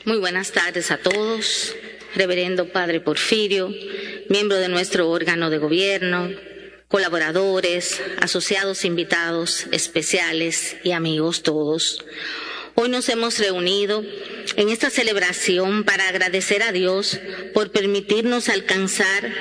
Muy buenas tardes a todos. Reverendo Padre Porfirio, miembro de nuestro órgano de gobierno, colaboradores, asociados, invitados especiales y amigos todos. Hoy nos hemos reunido en esta celebración para agradecer a Dios por permitirnos alcanzar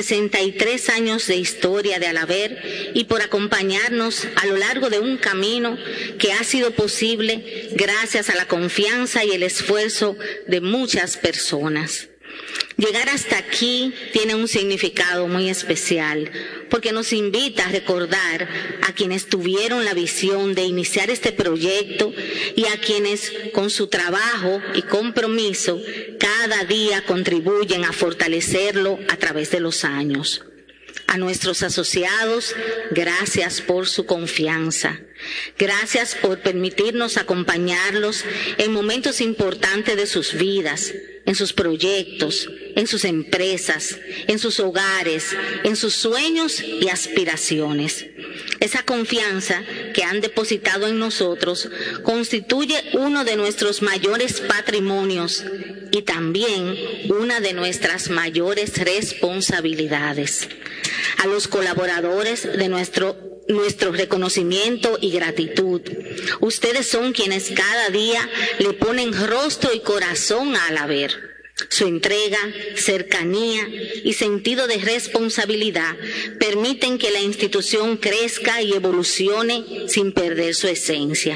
63 años de historia de Alaber y por acompañarnos a lo largo de un camino que ha sido posible gracias a la confianza y el esfuerzo de muchas personas. Llegar hasta aquí tiene un significado muy especial porque nos invita a recordar a quienes tuvieron la visión de iniciar este proyecto y a quienes con su trabajo y compromiso cada día contribuyen a fortalecerlo a través de los años. A nuestros asociados, gracias por su confianza. Gracias por permitirnos acompañarlos en momentos importantes de sus vidas, en sus proyectos, en sus empresas, en sus hogares, en sus sueños y aspiraciones. Esa confianza que han depositado en nosotros constituye uno de nuestros mayores patrimonios y también una de nuestras mayores responsabilidades. A los colaboradores de nuestro reconocimiento y gratitud. Ustedes son quienes cada día le ponen rostro y corazón a Alaber. Su entrega, cercanía y sentido de responsabilidad permiten que la institución crezca y evolucione sin perder su esencia.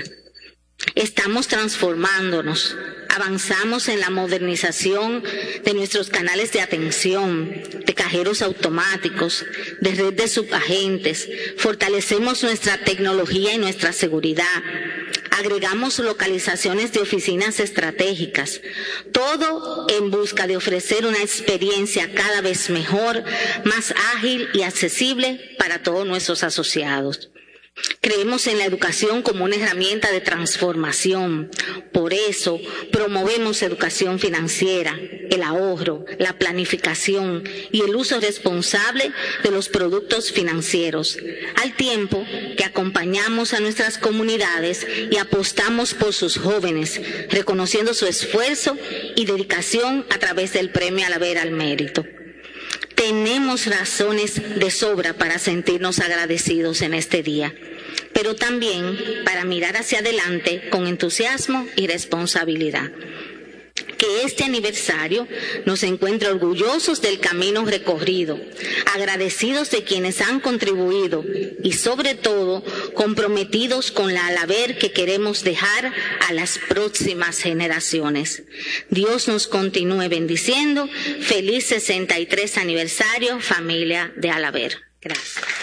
Estamos transformándonos. Avanzamos en la modernización de nuestros canales de atención, de cajeros automáticos, de red de subagentes. Fortalecemos nuestra tecnología y nuestra seguridad. Agregamos localizaciones de oficinas estratégicas. Todo en busca de ofrecer una experiencia cada vez mejor, más ágil y accesible para todos nuestros asociados. Creemos en la educación como una herramienta de transformación. Por eso promovemos educación financiera, el ahorro, la planificación y el uso responsable de los productos financieros, al tiempo que acompañamos a nuestras comunidades y apostamos por sus jóvenes, reconociendo su esfuerzo y dedicación a través del Premio Alaber al Mérito. Tenemos razones de sobra para sentirnos agradecidos en este día, pero también para mirar hacia adelante con entusiasmo y responsabilidad. Que este aniversario nos encuentre orgullosos del camino recorrido, agradecidos de quienes han contribuido y sobre todo comprometidos con la Alaber que queremos dejar a las próximas generaciones. Dios nos continúe bendiciendo. Feliz 63 aniversario, familia de Alaber. Gracias.